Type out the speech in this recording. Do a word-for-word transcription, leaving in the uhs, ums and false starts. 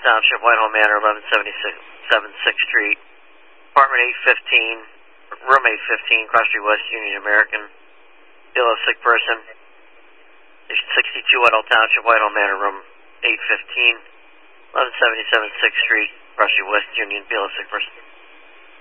Township, Whitehall Manor, eleven seventy-seven sixth Street. Apartment eight fifteen, room eight fifteen, Cross Street West, Union American. Feel a sick person. Station sixty-two, Whitehall Township, Whitehall Manor, room eight fifteen, eleven seventy-seven sixth Street, Cross Street West, Union. Feel a sick person.